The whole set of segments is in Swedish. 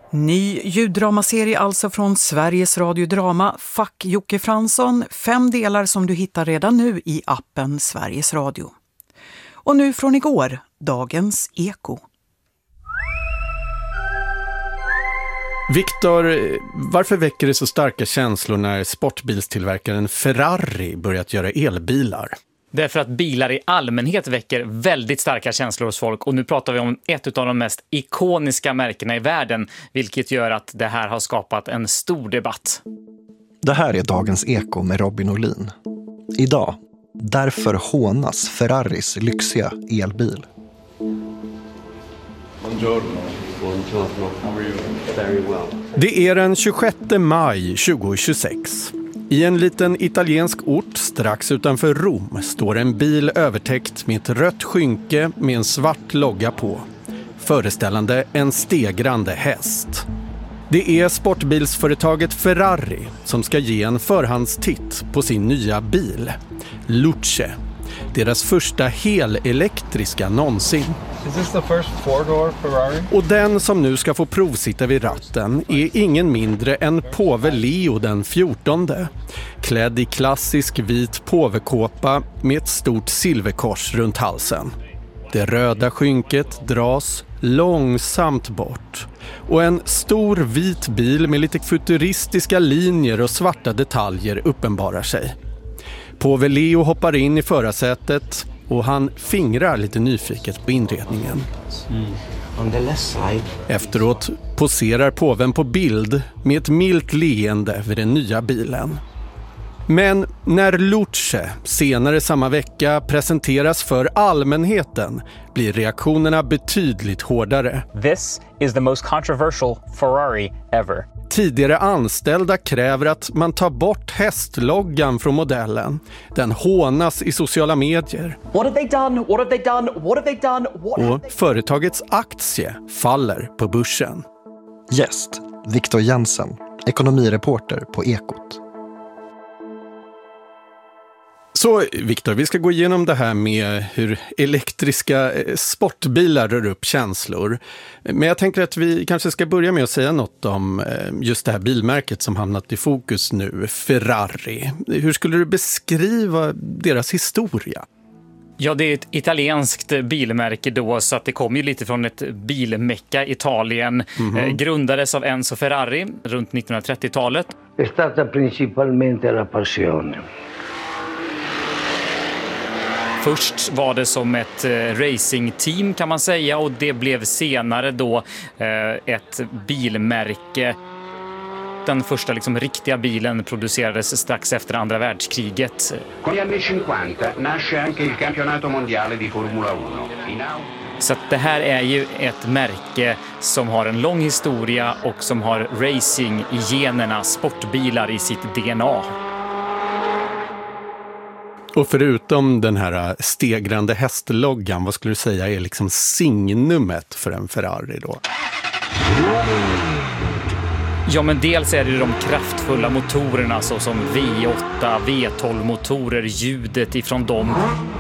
Ny ljuddramaserie alltså från Sveriges Radio Drama, Fuck Jocke Fransson, 5 delar som du hittar redan nu i appen Sveriges Radio. Och nu från igår, dagens Eko. Viktor, varför väcker det så starka känslor när sportbilstillverkaren Ferrari börjat göra elbilar? Därför att bilar i allmänhet väcker väldigt starka känslor hos folk. Och nu pratar vi om ett av de mest ikoniska märkena i världen. Vilket gör att det här har skapat en stor debatt. Det här är dagens Eko med Robin Olin. Idag, därför hånas Ferraris lyxiga elbil. Det är den 26 maj 2026. I en liten italiensk ort strax utanför Rom står en bil övertäckt med ett rött skynke med en svart logga på, föreställande en stegrande häst. Det är sportbilsföretaget Ferrari som ska ge en förhandstitt på sin nya bil, Luce. Deras första helelektriska någonsin. Is this the first four-door Ferrari? Och den som nu ska få provsitta vid ratten är ingen mindre än påve Leo den 14. Klädd i klassisk vit påvekåpa med ett stort silverkors runt halsen. Det röda skynket dras långsamt bort. Och en stor vit bil med lite futuristiska linjer och svarta detaljer uppenbarar sig. Påve Leo hoppar in i förarsätet och han fingrar lite nyfiket på inredningen. Efteråt poserar påven på bild med ett milt leende vid den nya bilen. Men när Luce senare samma vecka presenteras för allmänheten blir reaktionerna betydligt hårdare. This is the most controversial Ferrari ever. Tidigare anställda kräver att man tar bort hästloggan från modellen. Den hånas i sociala medier. What have they done? What have they done? What have they done? Och företagets aktie faller på börsen. Gäst, Viktor Jensen, ekonomireporter på Ekot. Så Viktor, vi ska gå igenom det här med hur elektriska sportbilar rör upp känslor. Men jag tänker att vi kanske ska börja med att säga något om just det här bilmärket som hamnat i fokus nu, Ferrari. Hur skulle du beskriva deras historia? Ja, det är ett italienskt bilmärke då, så att det kommer ju lite från ett bilmecka Italien. Grundades av Enzo Ferrari runt 1930-talet. È stata principalmente la passione. Först var det som ett racingteam kan man säga, och det blev senare då ett bilmärke. Den första riktiga bilen producerades strax efter andra världskriget. Con gli anni 50 nasce anche il campionato mondiale di Formula 1. Så att det här är ju ett märke som har en lång historia och som har racing i generna, sportbilar i sitt DNA. Och förutom den här stegrande hästloggan, vad skulle du säga är signumet för en Ferrari då? Ja, men dels är det de kraftfulla motorerna såsom V8, V12-motorer, ljudet ifrån dem.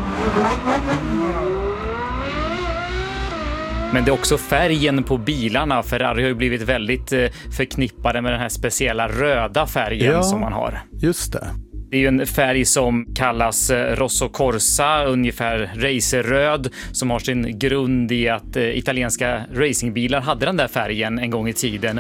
Men det är också färgen på bilarna. Ferrari har ju blivit väldigt förknippade med den här speciella röda färgen som man har. Just det. Det är ju en färg som kallas Rosso Corsa, ungefär racerröd, som har sin grund i att italienska racingbilar hade den där färgen en gång i tiden.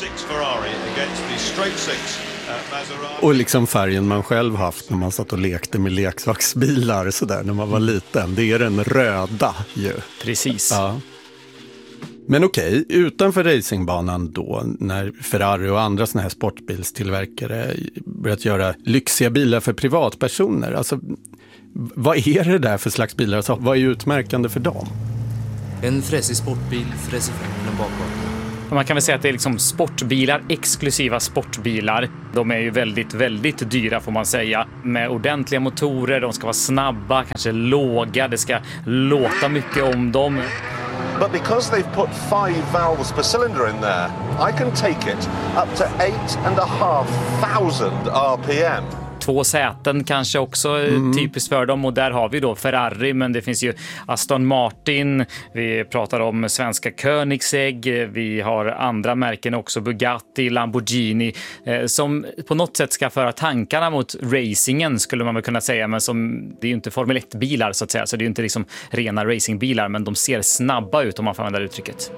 Och färgen man själv haft när man satt och lekte med leksaksbilar så där när man var liten, det är den röda ju. Precis. Ja. Men okej, utanför racingbanan då, när Ferrari och andra såna här sportbilstillverkare börjat göra lyxiga bilar för privatpersoner, alltså vad är det där för slags bilar? Alltså, vad är utmärkande för dem? En fräsig sportbil fräser fram den bakåt. Man kan väl säga att det är sportbilar, exklusiva sportbilar. De är ju väldigt, väldigt dyra får man säga. Med ordentliga motorer, de ska vara snabba, kanske låga, det ska låta mycket om dem. But because they've put 5 valves per cylinder in there, I can take it up to 8,500 RPM. 2 säten kanske också typiskt för dem, och där har vi då Ferrari, men det finns ju Aston Martin, vi pratar om svenska Koenigsegg, vi har andra märken också, Bugatti, Lamborghini, som på något sätt ska föra tankarna mot racingen skulle man väl kunna säga, men som det är ju inte Formel 1-bilar så att säga, så det är ju inte liksom rena racingbilar, men de ser snabba ut om man får använda uttrycket.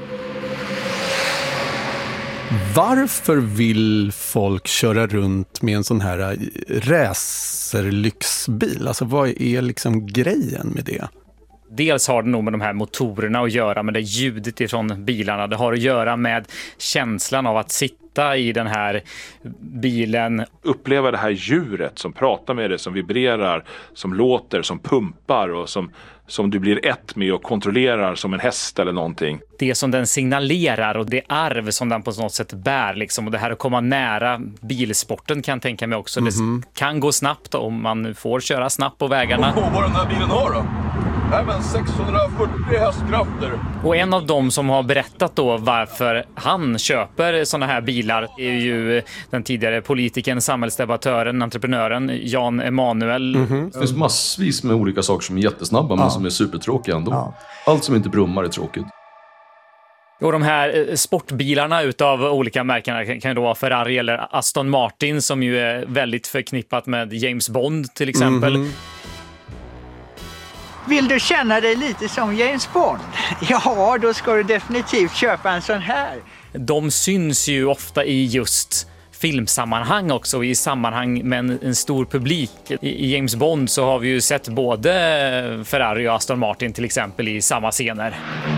Varför vill folk köra runt med en sån här racerlyxbil? Alltså vad är liksom grejen med det? Dels har det nog med de här motorerna att göra, med det ljudet ifrån bilarna. Det har att göra med känslan av att sitta i den här bilen. Uppleva det här djuret som pratar med dig, som vibrerar, som låter, som pumpar och som du blir ett med och kontrollerar som en häst eller någonting. Det som den signalerar och det arv som den på något sätt bär liksom, och det här att komma nära bilsporten kan jag tänka mig också. Det kan gå snabbt om man nu får köra snabbt på vägarna. Vad den här bilen har då? Även 640 hästkrafter. Och en av dem som har berättat då varför han köper såna här bilar är ju den tidigare politikern, samhällsdebattören, entreprenören Jan Emanuel. Det finns massvis med olika saker som är jättesnabba men som är supertråkiga ändå. Allt som inte brummar är tråkigt. Och de här sportbilarna utav olika märken kan ju då vara Ferrari eller Aston Martin, som ju är väldigt förknippat med James Bond till exempel. Vill du känna dig lite som James Bond? Ja, då ska du definitivt köpa en sån här. De syns ju ofta i just filmsammanhang också, i sammanhang med en stor publik. I James Bond så har vi ju sett både Ferrari och Aston Martin till exempel i samma scener.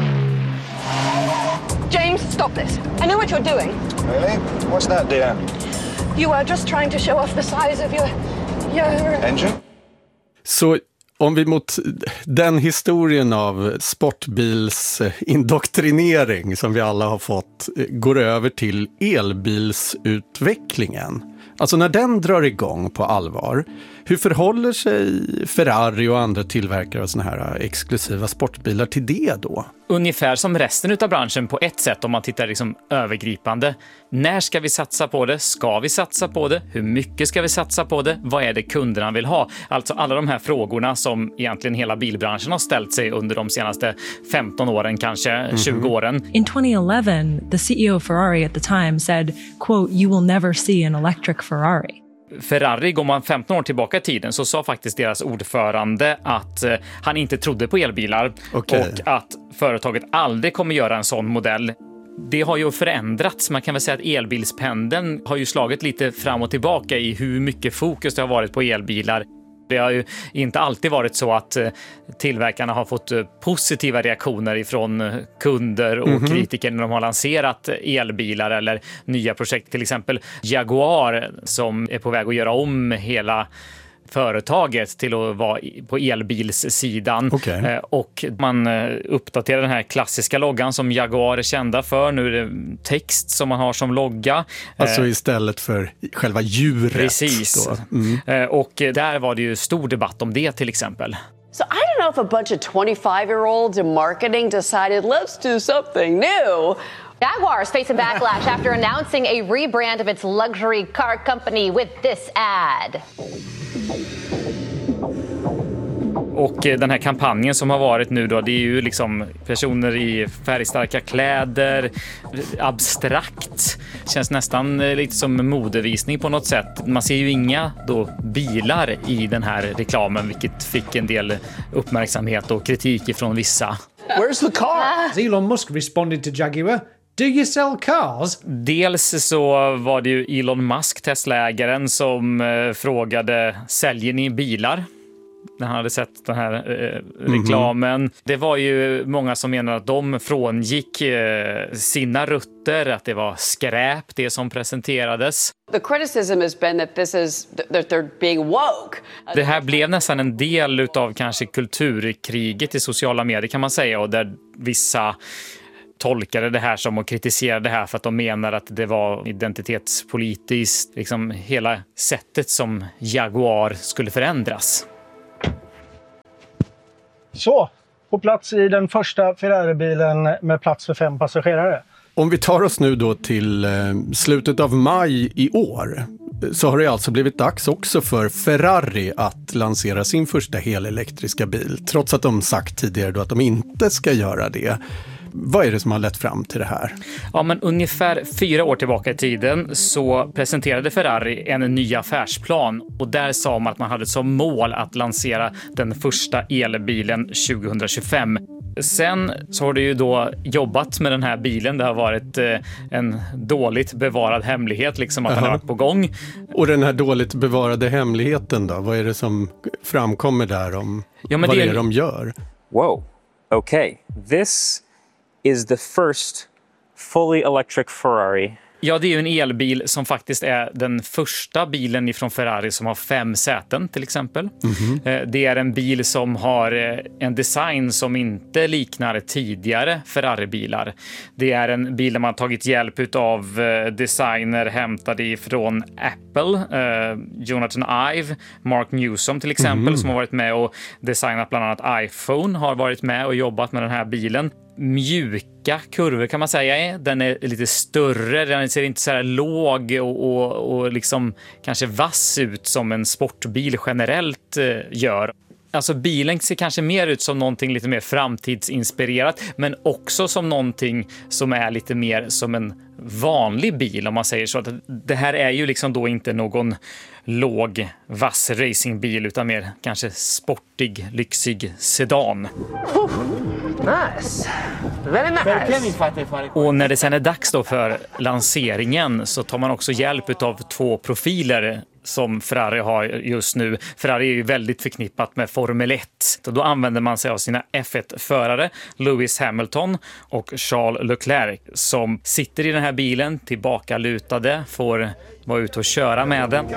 James, stop this. I know what you're doing. Really? What's that, dear? You are just trying to show off the size of your engine. Så om vi mot den historien av sportbilsindoktrinering som vi alla har fått går över till elbilsutvecklingen. Alltså när den drar igång på allvar, hur förhåller sig Ferrari och andra tillverkare av såna här exklusiva sportbilar till det då? Ungefär som resten av branschen på ett sätt om man tittar liksom övergripande. När ska vi satsa på det? Ska vi satsa på det? Hur mycket ska vi satsa på det? Vad är det kunderna vill ha? Alltså alla de här frågorna som egentligen hela bilbranschen har ställt sig under de senaste 15 åren, kanske 20 åren. In 2011, the CEO of Ferrari at the time said, quote, "You will never see an electric Ferrari." Ferrari, går man 15 år tillbaka i tiden, så sa faktiskt deras ordförande att han inte trodde på elbilar och att företaget aldrig kommer göra en sån modell. Det har ju förändrats. Man kan väl säga att elbilspendeln har ju slagit lite fram och tillbaka i hur mycket fokus det har varit på elbilar. Det har ju inte alltid varit så att tillverkarna har fått positiva reaktioner ifrån kunder och kritiker när de har lanserat elbilar eller nya projekt. Till exempel Jaguar som är på väg att göra om hela företaget till att vara på elbilssidan. Och man uppdaterar den här klassiska loggan som Jaguar är kända för. Nu är det text som man har som logga. Alltså istället för själva djuret. Precis. Och där var det ju stor debatt om det till exempel. So I don't know if a bunch of 25-year-olds in marketing decided let's do something new. Jaguar is facing backlash after announcing a rebrand of its luxury car company with this ad. Och den här kampanjen som har varit nu då, det är ju liksom personer i färgstarka kläder, abstrakt. Känns nästan lite som modevisning på något sätt. Man ser ju inga då bilar i den här reklamen, vilket fick en del uppmärksamhet och kritik ifrån vissa. Where's the car? Elon Musk responded to Jaguar. Do you sell cars? Dels så var det ju Elon Musk, Tesla-ägaren, som frågade, säljer ni bilar? När han hade sett den här reklamen. Det var ju många som menade att de frångick sina rutter, att det var skräp det som presenterades. The criticism has been that this is that they're being woke. Det här blev nästan en del utav kanske kulturkriget i sociala medier kan man säga, och där vissa tolkade det här som och kritiserade det här för att de menar att det var identitetspolitiskt, liksom hela sättet som Jaguar skulle förändras. Så, på plats i den första Ferrari-bilen med plats för 5 passagerare. Om vi tar oss nu då till slutet av maj i år. så har det alltså blivit dags också för Ferrari att lansera sin första helelektriska bil, trots att de sagt tidigare då att de inte ska göra det. Vad är det som har lett fram till det här? Ja, men ungefär 4 år tillbaka i tiden så presenterade Ferrari en ny affärsplan och där sa man att man hade som mål att lansera den första elbilen 2025. Sen så har det ju då jobbat med den här bilen. Det har varit en dåligt bevarad hemlighet liksom att den har varit på gång. Och den här dåligt bevarade hemligheten då? Vad är det som framkommer där om vad det är de gör? Whoa, okay. This is the first fully electric Ferrari. Ja, det är ju en elbil som faktiskt är den första bilen ifrån Ferrari som har 5 säten till exempel. Det är en bil som har en design som inte liknar tidigare Ferrari-bilar. Det är en bil där man har tagit hjälp av designer hämtade ifrån Apple, Jonathan Ive, Mark Newsom till exempel som har varit med och designat bland annat iPhone, har varit med och jobbat med den här bilen. Mjuka kurvor kan man säga. Den är lite större, den ser inte så här låg och liksom kanske vass ut som en sportbil generellt gör. Alltså bilen ser kanske mer ut som någonting lite mer framtidsinspirerat, men också som någonting som är lite mer som en vanlig bil om man säger så. Det här är ju liksom då inte någon låg, vass racingbil utan mer kanske sportig, lyxig sedan. Nice. Very nice. Och när det sen är dags då för lanseringen så tar man också hjälp av 2 profiler som Ferrari har just nu. Ferrari är ju väldigt förknippat med Formel 1. Och då använder man sig av sina F1-förare, Lewis Hamilton och Charles Leclerc, som sitter i den här bilen tillbaka lutade, får vara ute och köra med den.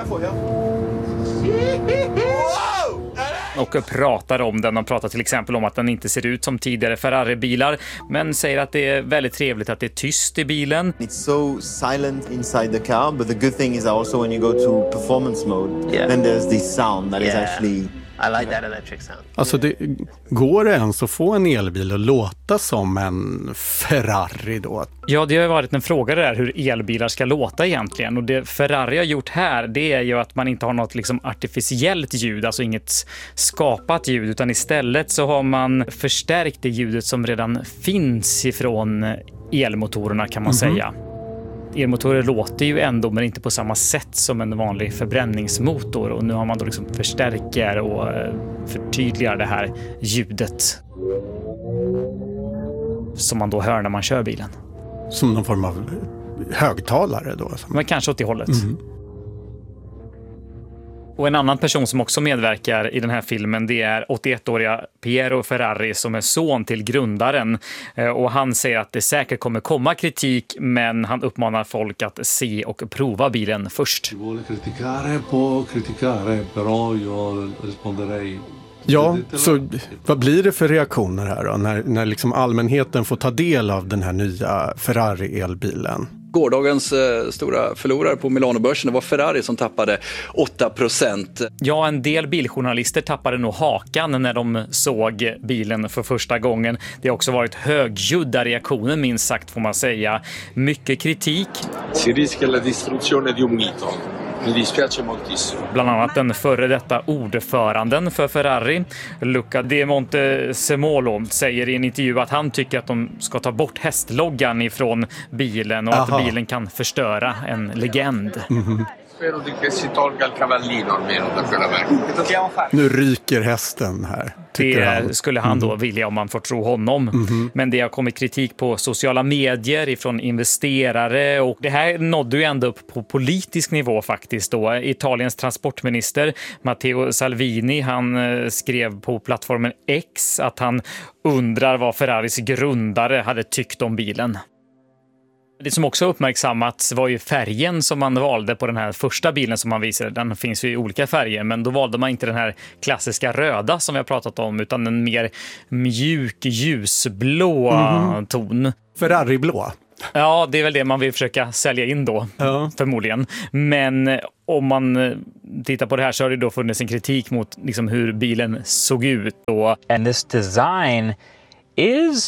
Och pratar om den. De pratar till exempel om att den inte ser ut som tidigare Ferrari-bilar, men säger att det är väldigt trevligt att det är tyst i bilen. It's so silent inside the car, but the good thing is also when you go to performance mode, then there's this sound that is actually... I like that electric sound. Alltså går det ens att få en elbil att låta som en Ferrari då? Ja, det har varit en fråga där hur elbilar ska låta egentligen. Och det Ferrari har gjort här, det är ju att man inte har något liksom artificiellt ljud, alltså inget skapat ljud, utan istället så har man förstärkt det ljudet som redan finns ifrån elmotorerna kan man säga. Elmotorer låter ju ändå, men inte på samma sätt som en vanlig förbränningsmotor. Och nu har man då liksom förstärker och förtydligar det här ljudet som man då hör när man kör bilen. Som någon form av högtalare då? Men kanske åt det hållet. Och en annan person som också medverkar i den här filmen, det är 81-åriga Piero Ferrari som är son till grundaren. Och han säger att det säkert kommer komma kritik, men han uppmanar folk att se och prova bilen först. Ja, så vad blir det för reaktioner här då, när liksom allmänheten får ta del av den här nya Ferrari-elbilen? Gårdagens stora förlorare på Milanobörsen, det var Ferrari som tappade 8%. Ja, en del biljournalister tappade nog hakan när de såg bilen för första gången. Det har också varit högljudda reaktioner, minst sagt får man säga. Mycket kritik. Si rischia la distruzione di un mito. Mi dispiace moltissimo. Bland annat den före detta ordföranden för Ferrari, Luca De Montesemolo, säger i en intervju att han tycker att de ska ta bort hästloggan ifrån bilen och att bilen kan förstöra en legend. Spero che si tolga il cavallino almeno da quella vecchia. Nu ryker hästen här. Det skulle han då vilja om man får tro honom. Men det har kommit kritik på sociala medier ifrån investerare, och det här nådde ju ändå upp på politisk nivå faktiskt då. Italiens transportminister Matteo Salvini, han skrev på plattformen X att han undrar vad Ferraris grundare hade tyckt om bilen. Det som också uppmärksammats var ju färgen som man valde på den här första bilen som man visade. Den finns ju i olika färger, men då valde man inte den här klassiska röda som vi har pratat om, utan en mer mjuk ljusblå ton. Ferrari-blå. Ja, det är väl det man vill försöka sälja in då, förmodligen. Men om man tittar på det här så har det då funnits en kritik mot liksom hur bilen såg ut. And this design is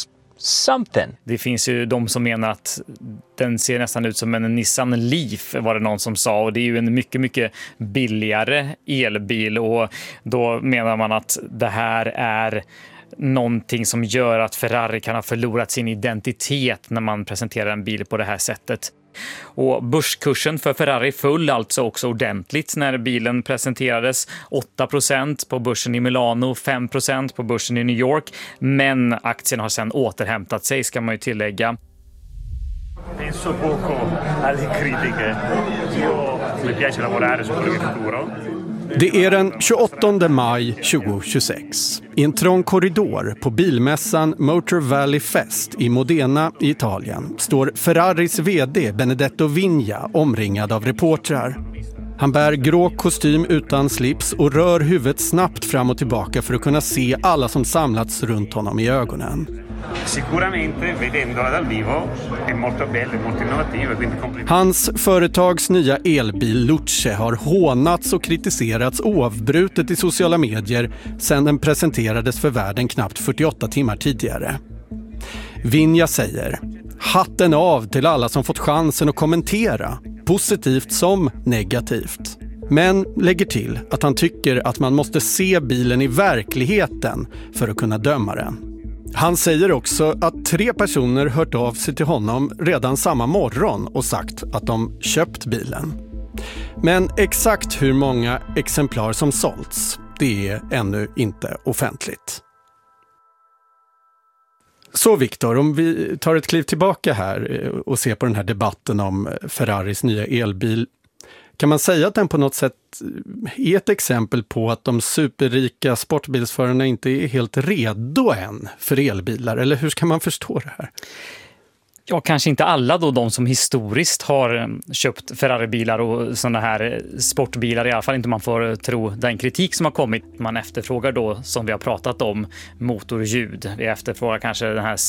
something. Det finns ju de som menar att den ser nästan ut som en Nissan Leaf, var det någon som sa. Och det är ju en mycket, mycket billigare elbil. Och då menar man att det här är någonting som gör att Ferrari kan ha förlorat sin identitet när man presenterar en bil på det här sättet. Och börskursen för Ferrari föll alltså också ordentligt när bilen presenterades. 8% på börsen i Milano, 5% på börsen i New York. Men aktien har sedan återhämtat sig, ska man ju tillägga. Penso poco alle critiche. Io mi piace lavorare su quello che è futuro. Det är den 28 maj 2026. I en trång korridor på bilmässan Motor Valley Fest i Modena i Italien står Ferraris vd Benedetto Vigna omringad av reportrar. Han bär grå kostym utan slips och rör huvudet snabbt fram och tillbaka för att kunna se alla som samlats runt honom i ögonen. Sicuramente vedendola dal vivo è molto bella, molto innovativa, quindi complimenti. Hans företags nya elbil Luce har hånats och kritiserats oavbrutet i sociala medier sedan den presenterades för världen knappt 48 timmar tidigare. Vigna säger: hatten av till alla som fått chansen att kommentera, positivt som negativt. Men lägger till att han tycker att man måste se bilen i verkligheten för att kunna döma den. Han säger också att 3 personer hört av sig till honom redan samma morgon och sagt att de köpt bilen. Men exakt hur många exemplar som sålts, det är ännu inte offentligt. Så Viktor, om vi tar ett kliv tillbaka här och ser på den här debatten om Ferraris nya elbil. Kan man säga att den på något sätt är ett exempel på att de superrika sportbilsförarna inte är helt redo än för elbilar? Eller hur ska man förstå det här? Ja, kanske inte alla då, de som historiskt har köpt Ferrari-bilar och sådana här sportbilar, i alla fall inte man får tro den kritik som har kommit. Man efterfrågar då, som vi har pratat om, motorljud. Vi efterfrågar kanske den här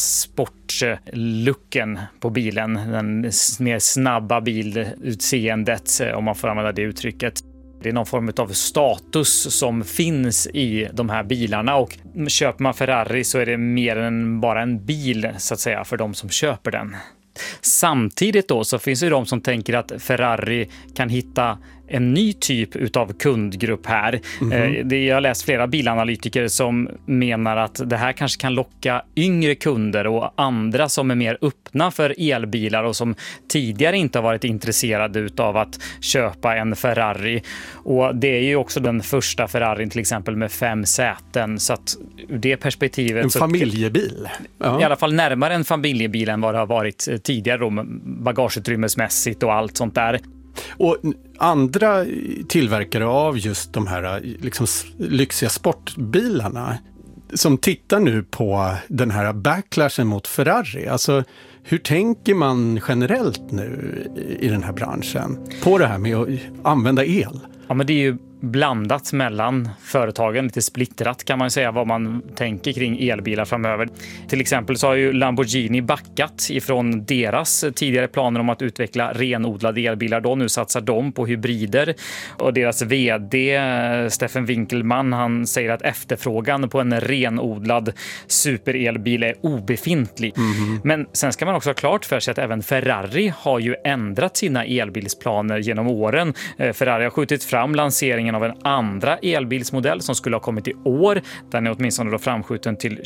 sportlooken på bilen, den mer snabba bilutseendet, om man får använda det uttrycket. Det är någon form av status som finns i de här bilarna, och köper man Ferrari så är det mer än bara en bil så att säga för de som köper den. Samtidigt då så finns det de som tänker att Ferrari kan hitta en ny typ utav kundgrupp här. Jag har läst flera bilanalytiker som menar att det här kanske kan locka yngre kunder och andra som är mer öppna för elbilar och som tidigare inte har varit intresserade utav att köpa en Ferrari. Och det är ju också den första Ferrarin till exempel med 5 säten, så att ur det perspektivet... En familjebil? Ja. I alla fall närmare en familjebil än vad det har varit tidigare då, bagageutrymmesmässigt och allt sånt där. Och andra tillverkare av just de här liksom lyxiga sportbilarna som tittar nu på den här backlashen mot Ferrari, alltså hur tänker man generellt nu i den här branschen på det här med att använda el? Ja, men det är ju blandat mellan företagen, lite splittrat kan man säga vad man tänker kring elbilar framöver. Till exempel så har ju Lamborghini backat ifrån deras tidigare planer om att utveckla renodlade elbilar. Då nu satsar de på hybrider, och deras vd Steffen Winkelmann, han säger att efterfrågan på en renodlad superelbil är obefintlig. Men sen ska man också ha klart för sig att även Ferrari har ju ändrat sina elbilsplaner genom åren. Ferrari har skjutit fram lanseringen av en andra elbilsmodell som skulle ha kommit i år. Den är åtminstone då framskjuten till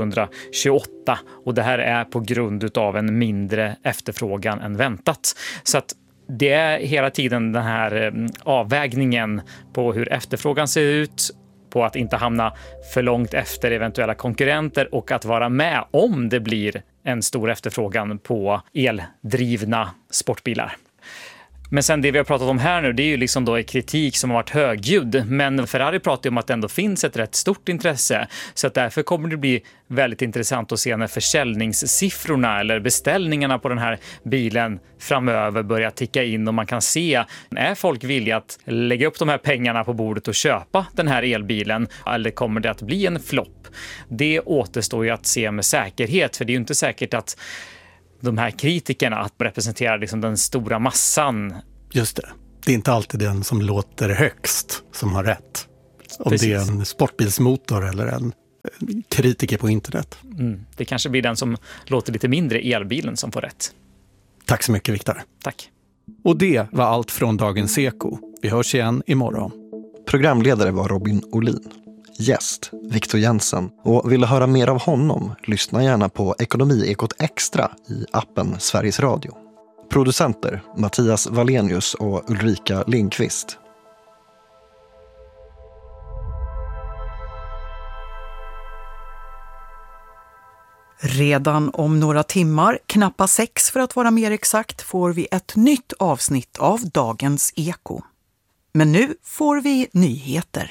2028, och det här är på grund av en mindre efterfrågan än väntat. Så att det är hela tiden den här avvägningen på hur efterfrågan ser ut, på att inte hamna för långt efter eventuella konkurrenter och att vara med om det blir en stor efterfrågan på eldrivna sportbilar. Men sen det vi har pratat om här nu, det är ju liksom då kritik som har varit högljudd. Men Ferrari pratar ju om att det ändå finns ett rätt stort intresse. Så att därför kommer det bli väldigt intressant att se när försäljningssiffrorna eller beställningarna på den här bilen framöver börjar ticka in. Och man kan se, är folk villiga att lägga upp de här pengarna på bordet och köpa den här elbilen? Eller kommer det att bli en flopp? Det återstår ju att se med säkerhet. För det är ju inte säkert att de här kritikerna att representera liksom den stora massan. Just det. Det är inte alltid den som låter högst som har rätt. Om Precis. Det är en sportbilsmotor eller en kritiker på internet. Det kanske blir den som låter lite mindre elbilen som får rätt. Tack så mycket, Viktor. Tack. Och det var allt från Dagens Eko. Vi hörs igen imorgon. Programledare var Robin Olin. Gäst Viktor Jensen. Och vill du höra mer av honom, lyssna gärna på Ekonomiekot Extra i appen Sveriges Radio. Producenter Mattias Wallenius och Ulrika Lindqvist. Redan om några timmar, knappa 6 för att vara mer exakt, får vi ett nytt avsnitt av Dagens Eko. Men nu får vi nyheter.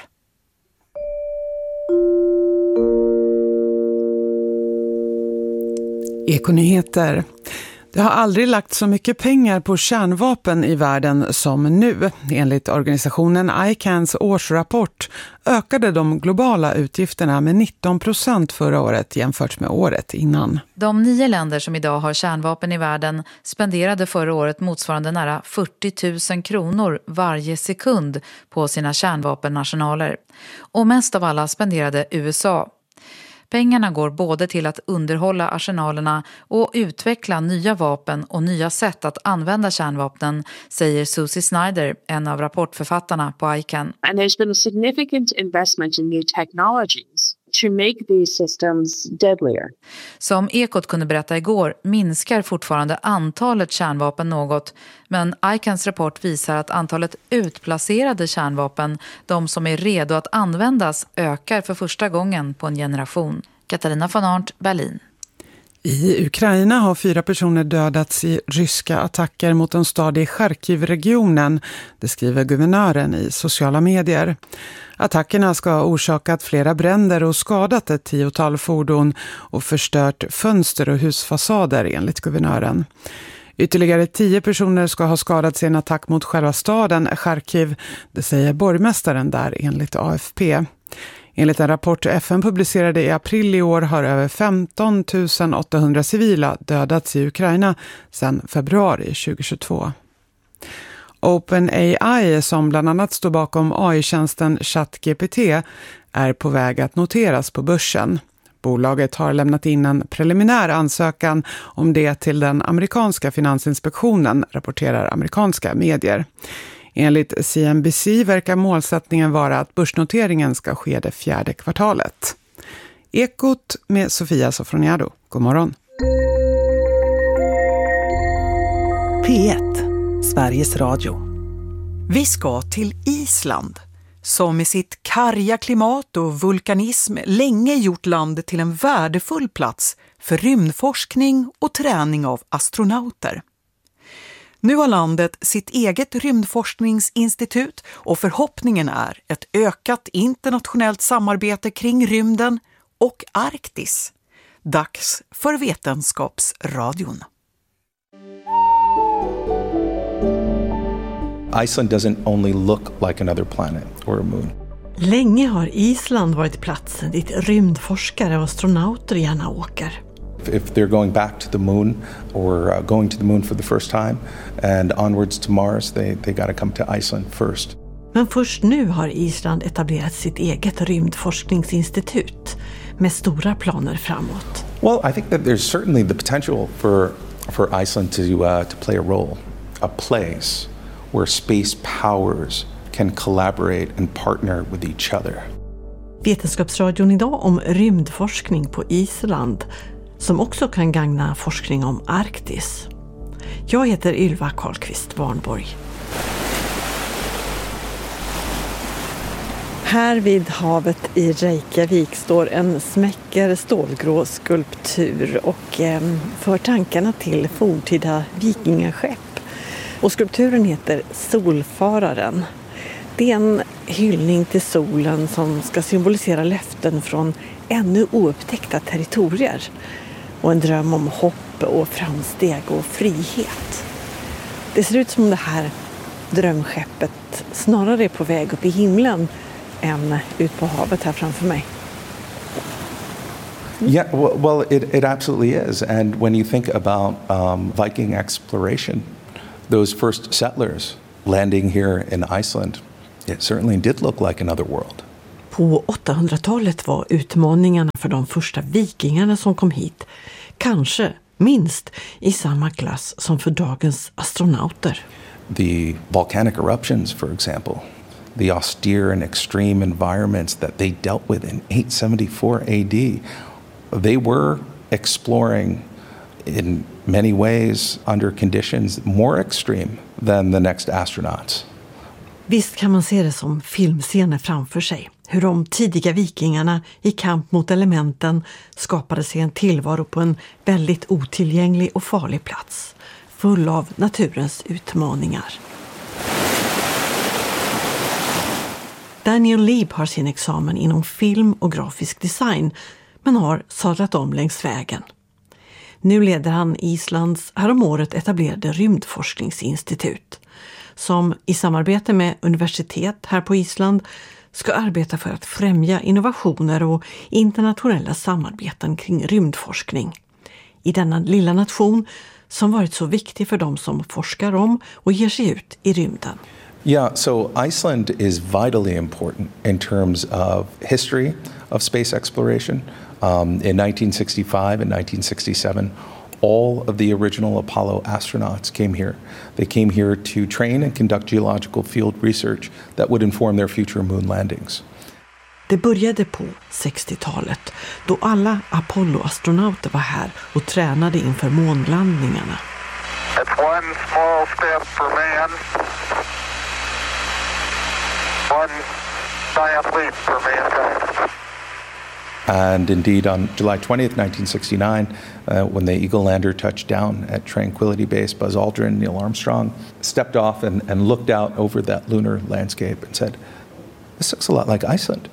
Ekonyheter. Det har aldrig lagt så mycket pengar på kärnvapen i världen som nu. Enligt organisationen ICANs årsrapport ökade de globala utgifterna med 19% förra året jämfört med året innan. De 9 länder som idag har kärnvapen i världen spenderade förra året motsvarande nära 40 000 kronor varje sekund på sina kärnvapennationaler. Och mest av alla spenderade USA. Pengarna går både till att underhålla arsenalerna och utveckla nya vapen och nya sätt att använda kärnvapnen, säger Susie Snyder, en av rapportförfattarna på ICAN. And there's been a significant investment in new technologies to make these systems deadlier. Som Ekot kunde berätta igår minskar fortfarande antalet kärnvapen något, men ICANs rapport visar att antalet utplacerade kärnvapen, de som är redo att användas, ökar för första gången på en generation. Katarina von Arndt, Berlin. I Ukraina har 4 personer dödats i ryska attacker mot en stad i Charkiv-regionen, det skriver guvernören i sociala medier. Attackerna ska ha orsakat flera bränder och skadat ett 10-tal fordon och förstört fönster och husfasader enligt guvernören. Ytterligare 10 personer ska ha skadats i en attack mot själva staden Charkiv, det säger borgmästaren där enligt AFP. Enligt en rapport FN publicerade i april i år har över 15 800 civila dödats i Ukraina sedan februari 2022. OpenAI, som bland annat står bakom AI-tjänsten ChatGPT, är på väg att noteras på börsen. Bolaget har lämnat in en preliminär ansökan om det till den amerikanska finansinspektionen, rapporterar amerikanska medier. Enligt CNBC verkar målsättningen vara att börsnoteringen ska ske det 4:e kvartalet. Ekot med Sofia Sofroniado. God morgon. P1, Sveriges Radio. Vi ska till Island, som med sitt karga klimat och vulkanism länge gjort landet till en värdefull plats för rymdforskning och träning av astronauter. Nu har landet sitt eget rymdforskningsinstitut och förhoppningen är ett ökat internationellt samarbete kring rymden och Arktis. Dags för Vetenskapsradion. Iceland doesn't only look like another planet or a moon. Länge har Island varit platsen dit rymdforskare och astronauter gärna åker. If they're going back to the moon or going to the moon for the first time and onwards to Mars, they got to come to Iceland first. Men först nu har Island etablerat sitt eget rymdforskningsinstitut med stora planer framåt. Well, I think that there's certainly the potential for Iceland to play a role, a place where space powers can collaborate and partner with each other. Vetenskapsradion idag om rymdforskning på Island, som också kan gagna forskning om Arktis. Jag heter Ylva Karlqvist Warnborg. Här vid havet i Reykjavik står en smäcker stålgrå skulptur och för tankarna till forntida vikingaskepp. Och skulpturen heter Solfararen. Det är en hyllning till solen som ska symbolisera löften från ännu oupptäckta territorier. Och en dröm om hopp och framsteg och frihet. Det ser ut som om det här drömskeppet snarare är på väg upp i himlen än ut på havet här framför mig. Yeah, well, it absolutely is. And when you think about Viking exploration, those first settlers landing here in Iceland, it certainly did look like another world. På 800-talet var utmaningarna för de första vikingarna som kom hit kanske minst i samma klass som för dagens astronauter. The volcanic eruptions, for example, the austere and extreme environments that they dealt with in 874 AD, they were exploring in many ways under conditions more extreme than the next astronauts. Visst kan man se det som filmscener framför sig. Hur de tidiga vikingarna i kamp mot elementen skapade sig en tillvaro på en väldigt otillgänglig och farlig plats. Full av naturens utmaningar. Daniel Lieb har sin examen inom film och grafisk design men har sadlat om längs vägen. Nu leder han Islands häromåret etablerade rymdforskningsinstitut som i samarbete med universitet här på Island ska arbeta för att främja innovationer och internationella samarbeten kring rymdforskning. I denna lilla nation som varit så viktig för de som forskar om och ger sig ut i rymden. Yeah, so Iceland is vitally important in terms of history of space exploration. In 1965 and 1967, all of the original Apollo astronauts came here. They came here to train and conduct geological field research that would inform their future moon landings. Det började på 60-talet då alla Apollo-astronauter var här och tränade inför månlandningarna. It's one small step for man, one giant leap for mankind. And indeed, on July 20th, 1969, when the Eagle lander touched down at Tranquility Base, Buzz Aldrin, Neil Armstrong stepped off and looked out over that lunar landscape and said, "This looks a lot like Iceland."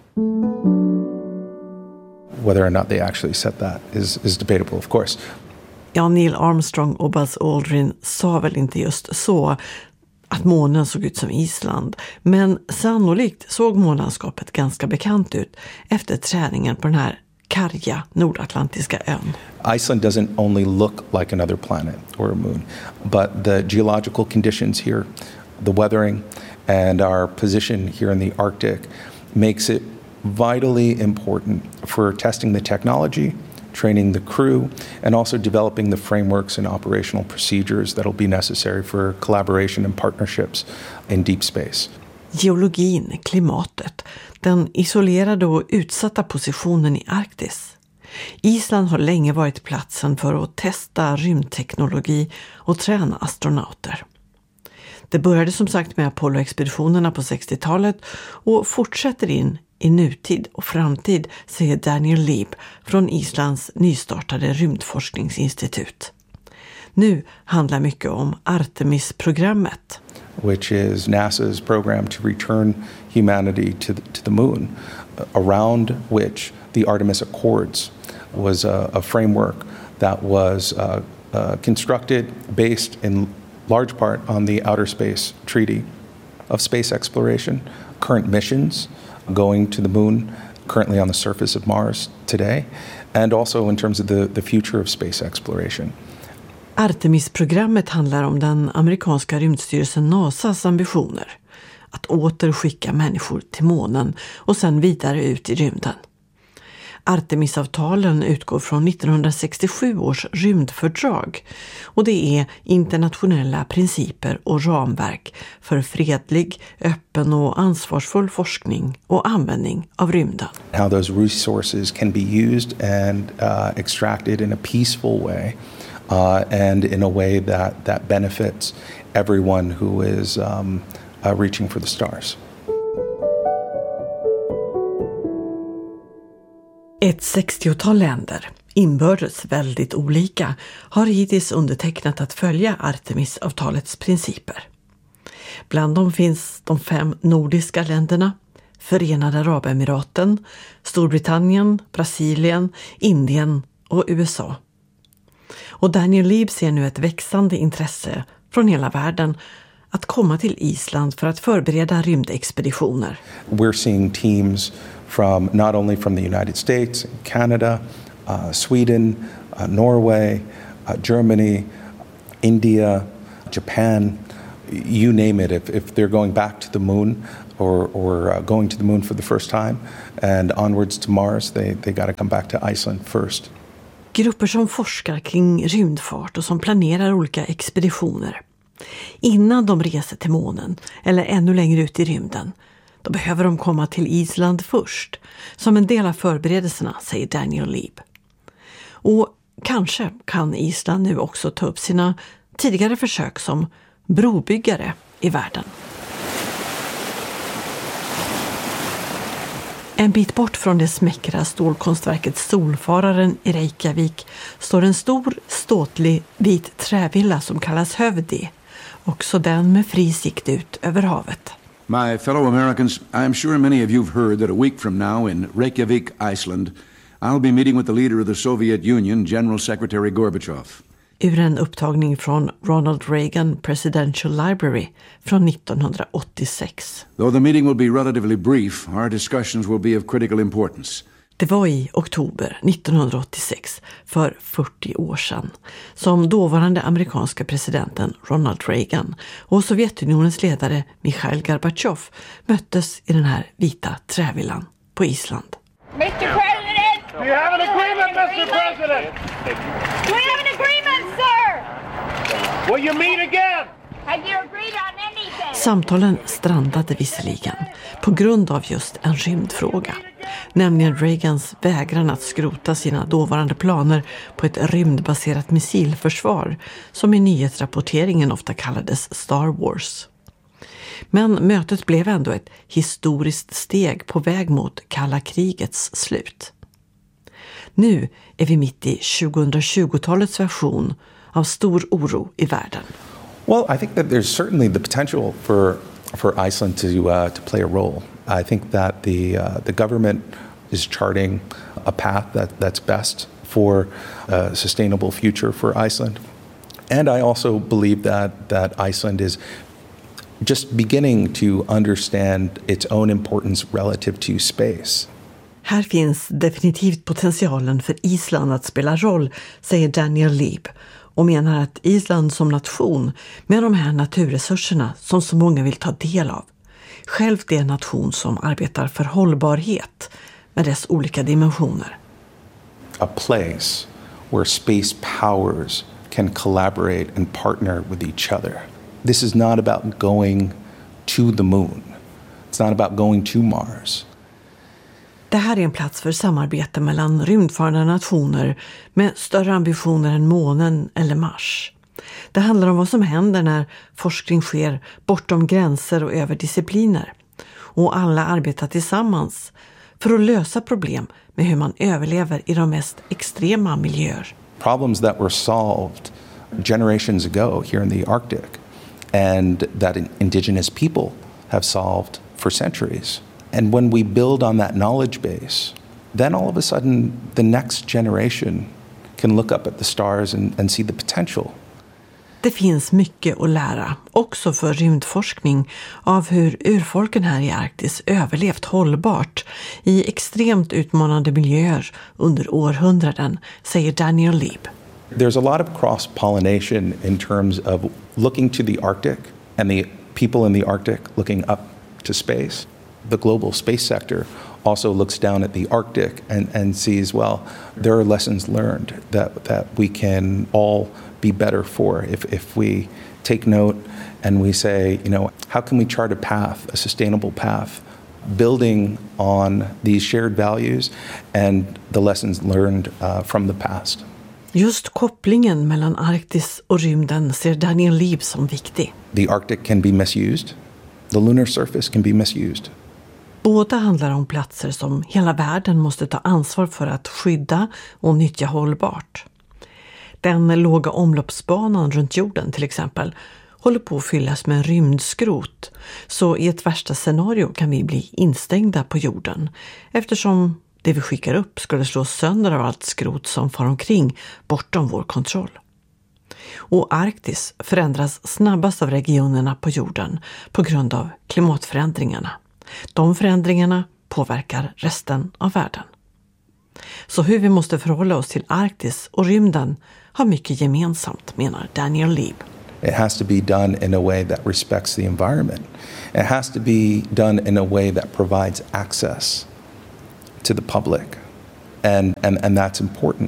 Whether or not they actually said that is debatable, of course. Ja, Neil Armstrong och Buzz Aldrin sa väl inte just så att månen såg ut som Island, men sannolikt såg månlandskapet ganska bekant ut efter träningen på den här karga nordatlantiska ön. Iceland doesn't only look like another planet or a moon, but the geological conditions here, the weathering, and our position here in the Arctic makes it vitally important for testing the technology, training the crew, and also developing the frameworks and operational procedures that will be necessary for collaboration and partnerships in deep space. Geologin, klimatet, den isolerade och utsatta positionen i Arktis. Island har länge varit platsen för att testa rymdteknologi och träna astronauter. Det började som sagt med Apollo-expeditionerna på 60-talet och fortsätter in i nutid och framtid, säger Daniel Lieb från Islands nystartade rymdforskningsinstitut. Nu handlar mycket om Artemis-programmet. Which is NASA's program to return humanity to the moon, around which the Artemis Accords was a framework that was constructed based in large part on the Outer Space Treaty of Space Exploration, current missions going to the moon, currently on the surface of Mars today, and also in terms of the future of space exploration. Artemis-programmet handlar om den amerikanska rymdstyrelsen NASAs ambitioner att åter skicka människor till månen och sen vidare ut i rymden. Artemis-avtalen utgår från 1967 års rymdfördrag och det är internationella principer och ramverk för fredlig, öppen och ansvarsfull forskning och användning av rymden. How those resources can be used and extracted in a peaceful way and in a way that benefits everyone who is reaching for the stars. Ett 60-tal länder, inbördes väldigt olika, har hittills undertecknat att följa Artemis-avtalets principer. Bland dem finns de 5 nordiska länderna, Förenade Arabemiraten, Storbritannien, Brasilien, Indien och USA. Och Daniel Lieb ser nu ett växande intresse från hela världen att komma till Island för att förbereda rymdexpeditioner. We're seeing teams from not only from the United States, Canada, Sweden, Norway, Germany, India, Japan, you name it. If they're going back to the moon or going to the moon for the first time and onwards to Mars, they got to come back to Iceland first. Grupper som forskar kring rymdfart och som planerar olika expeditioner. Innan de reser till månen eller ännu längre ut i rymden, då behöver de komma till Island först, som en del av förberedelserna, säger Daniel Lieb. Och kanske kan Island nu också ta upp sina tidigare försök som brobyggare i världen. En bit bort från det smäckra stålkonstverket Solfararen i Reykjavik står en stor, ståtlig, vit trävilla som kallas Hövdi. Också den med fri sikt ut över havet. My fellow Americans, I am sure many of you have heard that a week from now in Reykjavik, Iceland, I'll be meeting with the leader of the Soviet Union, General Secretary Gorbachev. Ur en upptagning från Ronald Reagan Presidential Library från 1986. Though the meeting will be relatively brief, our discussions will be of critical importance. Det var i oktober 1986, för 40 år sedan, som dåvarande amerikanska presidenten Ronald Reagan och Sovjetunionens ledare Mikhail Gorbachev möttes i den här vita trävillan på Island. Mr. President! Do you have an agreement, Mr. President? Do we have an agreement, sir? Will you meet again? Have you agreed on anything? Samtalen strandade visserligen på grund av just en rymdfråga, nämligen Reagans vägran att skrota sina dåvarande planer på ett rymdbaserat missilförsvar som i nyhetsrapporteringen ofta kallades Star Wars. Men mötet blev ändå ett historiskt steg på väg mot kalla krigets slut. Nu är vi mitt i 2020-talets version av stor oro i världen. Well, I think that there's certainly the potential for Iceland to play a role. I think that the government is charting a path that's best for a sustainable future for Iceland. And I also believe that Iceland is just beginning to understand its own importance relative to space. Här finns definitivt potentialen för Island att spela roll, säger Daniel Lieb, och menar att Island som nation med de här naturresurserna som så många vill ta del av, själv är en nation som arbetar för hållbarhet med dess olika dimensioner. A place where space powers can collaborate and partner with each other. This is not about going to the moon. It's not about going to Mars. Det här är en plats för samarbete mellan rymdfarande nationer med större ambitioner än månen eller Mars. Det handlar om vad som händer när forskning sker bortom gränser och över discipliner. Och alla arbetar tillsammans för att lösa problem med hur man överlever i de mest extrema miljöer. Problems that were solved generations ago here in the Arctic and that indigenous people have solved for centuries. And when we build on that knowledge base, then all of a sudden the next generation can look up at the stars and see the potential. Det finns mycket att lära, också för rymdforskning, av hur urfolken här i Arktis överlevt hållbart i extremt utmanande miljöer under århundraden, säger Daniel Lieb. There's a lot of cross-pollination in terms of looking to the Arctic and the people in the Arctic looking up to space. The global space sector also looks down at the Arctic and sees, well, there are lessons learned that we can all be better for if we take note and we say, how can we chart a path, a sustainable path, building on these shared values and the lessons learned from the past. Just kopplingen mellan Arktis och rymden ser Daniel Lieb som viktig. The Arctic can be misused. The lunar surface can be misused. Båda handlar om platser som hela världen måste ta ansvar för att skydda och nyttja hållbart. Den låga omloppsbanan runt jorden till exempel håller på att fyllas med rymdskrot, så i ett värsta scenario kan vi bli instängda på jorden eftersom det vi skickar upp skulle slås sönder av allt skrot som far omkring bortom vår kontroll. Och Arktis förändras snabbast av regionerna på jorden på grund av klimatförändringarna. De förändringarna påverkar resten av världen. Så hur vi måste förhålla oss till Arktis och rymden har mycket gemensamt, menar Daniel Lieb. It has to be done in a way that respects the environment. It has to be done in a way that provides access to the public. And that's important.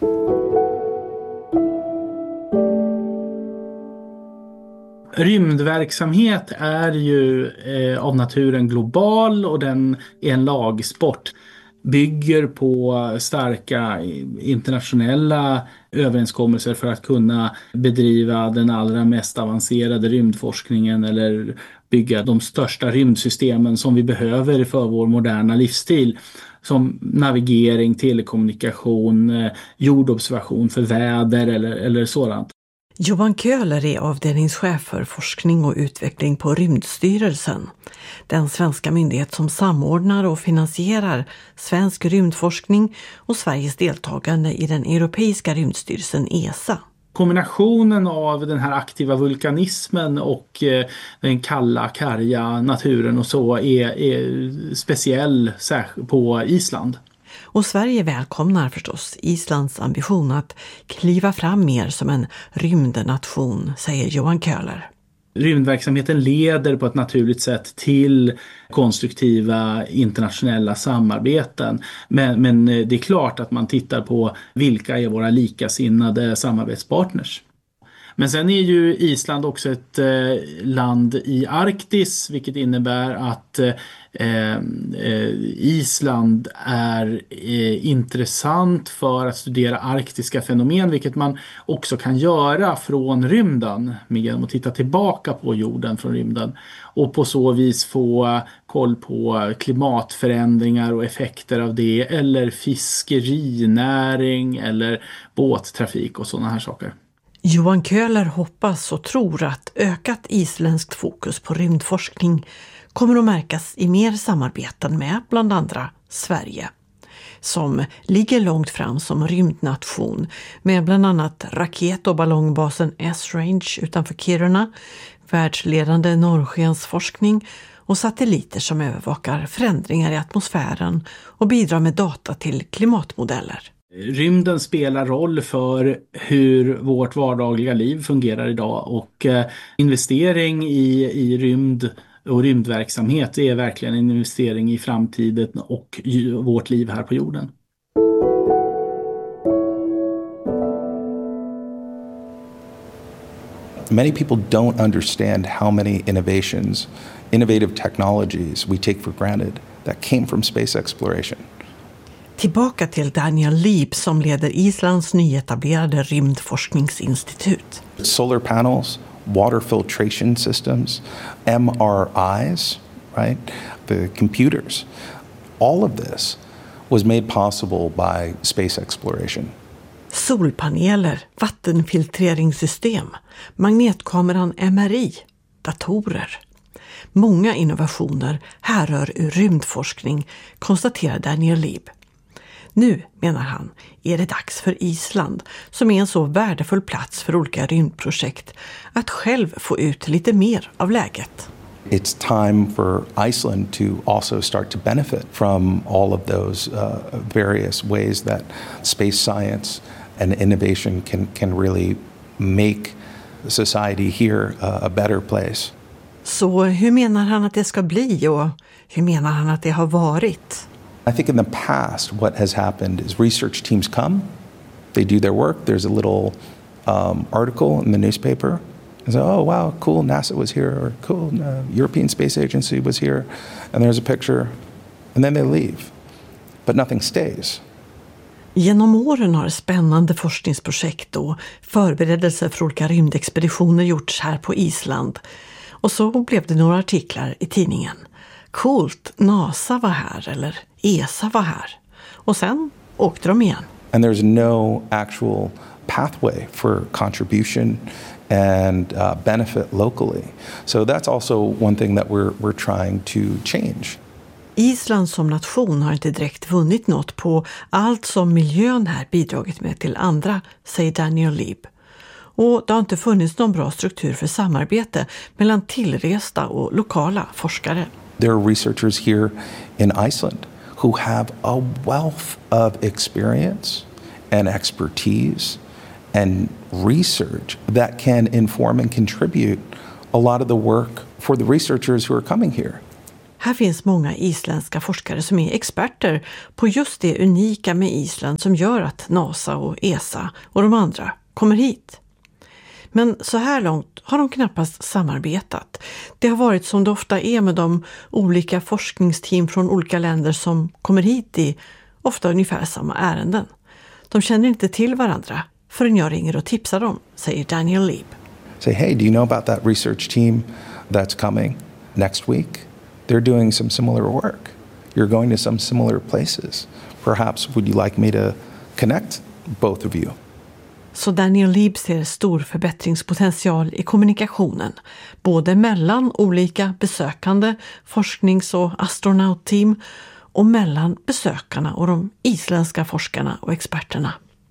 Rymdverksamhet är ju av naturen global och den är en lagsport. Bygger på starka internationella överenskommelser för att kunna bedriva den allra mest avancerade rymdforskningen eller bygga de största rymdsystemen som vi behöver för vår moderna livsstil. Som navigering, telekommunikation, jordobservation för väder eller sådant. Johan Köhler är avdelningschef för forskning och utveckling på Rymdstyrelsen. Den svenska myndighet som samordnar och finansierar svensk rymdforskning och Sveriges deltagande i den europeiska rymdstyrelsen ESA. Kombinationen av den här aktiva vulkanismen och den kalla, karga naturen och så är speciell särskilt på Island. Och Sverige välkomnar förstås Islands ambition att kliva fram mer som en rymdnation, säger Johan Köhler. Rymdverksamheten leder på ett naturligt sätt till konstruktiva internationella samarbeten. Men det är klart att man tittar på vilka är våra likasinnade samarbetspartners. Men sen är ju Island också ett land i Arktis, vilket innebär att Island är intressant för att studera arktiska fenomen, vilket man också kan göra från rymden genom att titta tillbaka på jorden från rymden och på så vis få koll på klimatförändringar och effekter av det, eller fiskerinäring eller båttrafik och sådana här saker. Johan Köhler hoppas och tror att ökat isländskt fokus på rymdforskning kommer att märkas i mer samarbeten med bland andra Sverige, som ligger långt fram som rymdnation med bland annat raket- och ballongbasen S-Range utanför Kiruna, världsledande norrskensforskning och satelliter som övervakar förändringar i atmosfären och bidrar med data till klimatmodeller. Rymden spelar roll för hur vårt vardagliga liv fungerar idag, och investering i rymd och rymdverksamhet är verkligen en investering i framtiden och vårt liv här på jorden. Many people don't understand how many innovative technologies we take for granted that came from space exploration. Tillbaka till Daniel Lieb som leder Islands nyetablerade rymdforskningsinstitut. Solar panels, water filtration systems, MRIs, right? The computers. All of this was made possible by space exploration. Solpaneler, vattenfiltreringssystem, magnetkameran MRI, datorer. Många innovationer härrör ur rymdforskning, konstaterar Daniel Lieb. Nu, menar han, är det dags för Island, som är en så värdefull plats för olika rymdprojekt, att själv få ut lite mer av läget. It's time for Iceland to also start to benefit from all of those various ways that space science and innovation can really make society here a better place. Så hur menar han att det ska bli och hur menar han att det har varit? I think in the past what has happened is research teams come, they do their work, there's a little article in the newspaper, and say, oh wow, cool, NASA was here, or cool, European Space Agency was here, and there's a picture, and then they leave, but nothing stays. Genom åren har spännande forskningsprojekt och förberedelser för olika rymdexpeditioner gjorts här på Island. Och så blev det några artiklar i tidningen. Coolt, NASA var här eller ESA var här. Och sen åkte de igen. And there's no actual pathway for contribution and benefit locally. So that's also one thing that we're trying to change. Island som nation har inte direkt vunnit något på allt som miljön här bidragit med till andra, säger Daniel Lieb. Och det har inte funnits någon bra struktur för samarbete mellan tillresta och lokala forskare. There are researchers here in Iceland who have a wealth of experience and expertise and research that can inform and contribute a lot of the work for the researchers who are coming here. Här finns många isländska forskare som är experter på just det unika med Island som gör att NASA och ESA och de andra kommer hit. Men så här långt har de knappast samarbetat. Det har varit som det ofta är med de olika forskningsteam från olika länder som kommer hit i ofta ungefär samma ärenden. De känner inte till varandra förrän jag ringer och tipsar dem, säger Daniel Lieb. Say, hey, do you know about that research team that's coming next week? They're doing some similar work. You're going to some similar places. Perhaps would you like me to connect both of you? Så Daniel Lieb ser stor förbättringspotential i kommunikationen, både mellan olika besökande forsknings- och astronautteam och mellan besökarna och de isländska forskarna och experterna.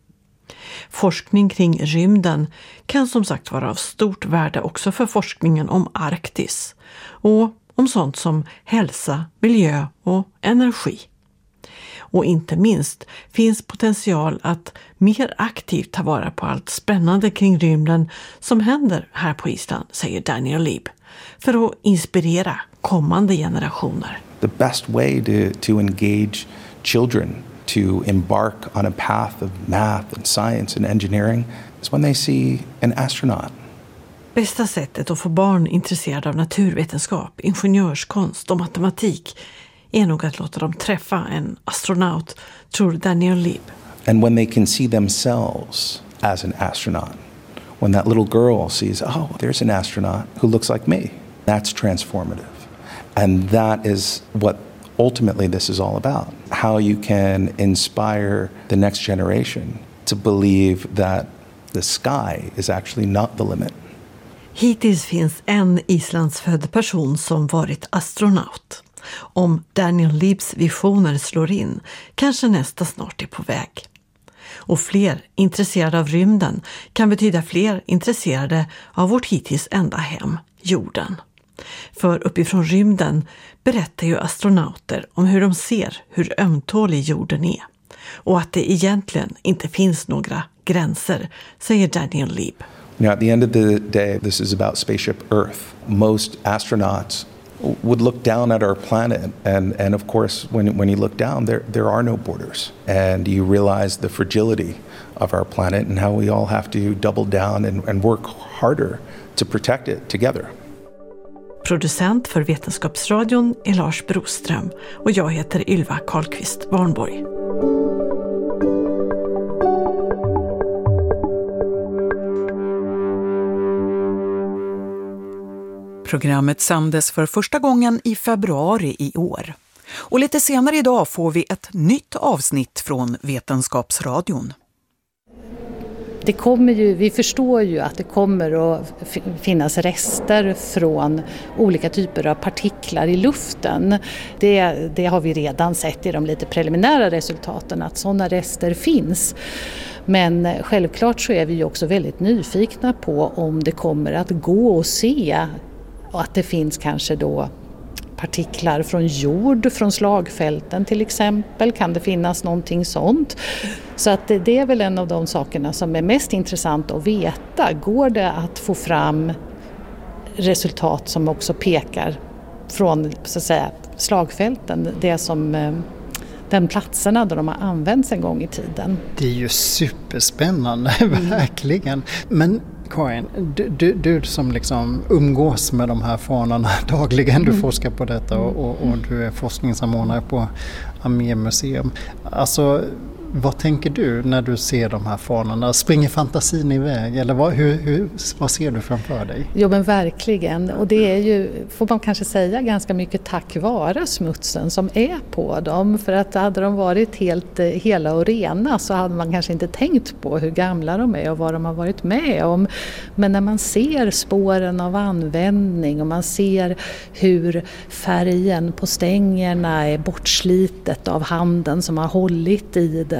Forskning kring rymden kan som sagt vara av stort värde också för forskningen om Arktis och om sånt som hälsa, miljö och energi. Och inte minst finns potential att mer aktivt ta vara på allt spännande kring rymden som händer här på Island, säger Daniel Lieb, för att inspirera kommande generationer. The best way to engage children to embark on a path of math and science and engineering is when they see an astronaut. Bästa sättet att få barn intresserade av naturvetenskap, ingenjörskonst och matematik är nog att låta dem träffa en astronaut, tror Daniel Lieb. And when they can see themselves as an astronaut, when that little girl sees, oh, there's an astronaut who looks like me, that's transformative. And that is what ultimately this is all about. How you can inspire the next generation to believe that the sky is actually not the limit. Hittills finns en islandsfödd person som varit astronaut. Om Daniel Liebs visioner slår in, kanske nästa snart är på väg. Och fler intresserade av rymden kan betyda fler intresserade av vårt hittills enda hem, jorden. För uppifrån rymden berättar ju astronauter om hur de ser hur ömtålig jorden är. Och att det egentligen inte finns några gränser, säger Daniel Lieb. You know, at the end of the day, this is about spaceship Earth. Most astronauts would look down at our planet, and of course, when you look down, there are no borders, and you realize the fragility of our planet and how we all have to double down and work harder to protect it together. Producent för Vetenskapsradion är Lars Broström och jag heter Ylva Karlqvist Warnborg. Programmet sändes för första gången i februari i år. Och lite senare idag får vi ett nytt avsnitt från Vetenskapsradion. Det kommer ju, vi förstår ju att det kommer att finnas rester från olika typer av partiklar i luften. Det har vi redan sett i de lite preliminära resultaten att sådana rester finns. Men självklart så är vi ju också väldigt nyfikna på om det kommer att gå att se att det finns kanske då partiklar från jord, från slagfälten till exempel. Kan det finnas någonting sånt? Så att det är väl en av de sakerna som är mest intressant att veta. Går det att få fram resultat som också pekar från så att säga, slagfälten, det som den platserna där de har använts en gång i tiden? Det är ju superspännande, verkligen. Men Karin, du som liksom umgås med de här fanorna dagligen, du forskar på detta och du är forskningssamordnare på Armémuseum. Alltså, vad tänker du när du ser de här fanorna? Springer fantasin iväg? Eller vad ser du framför dig? Jo, men verkligen. Och det är ju, får man kanske säga, ganska mycket tack vare smutsen som är på dem. För att hade de varit helt hela och rena så hade man kanske inte tänkt på hur gamla de är och vad de har varit med om. Men när man ser spåren av användning och man ser hur färgen på stängerna är bortslitet av handen som har hållit i den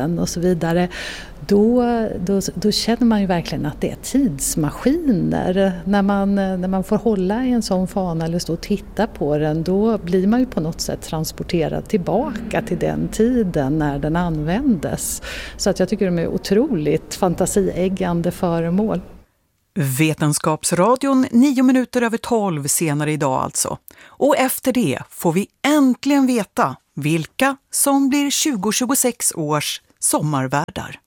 tiden och så vidare, då känner man ju verkligen att det är tidsmaskiner. När man får hålla i en sån fana eller stå och titta på den, då blir man ju på något sätt transporterad tillbaka till den tiden när den användes. Så att jag tycker de är otroligt fantasieggande föremål. Vetenskapsradion 9:12 senare idag alltså. Och efter det får vi äntligen veta vilka som blir 2026 års sommarvärdar.